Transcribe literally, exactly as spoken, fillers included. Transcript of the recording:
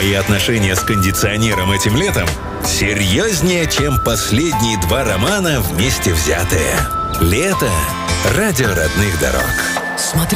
Твои отношения с кондиционером этим летом серьезнее, чем последние два романа вместе взятые. Лето. Радио родных дорог. Смотри.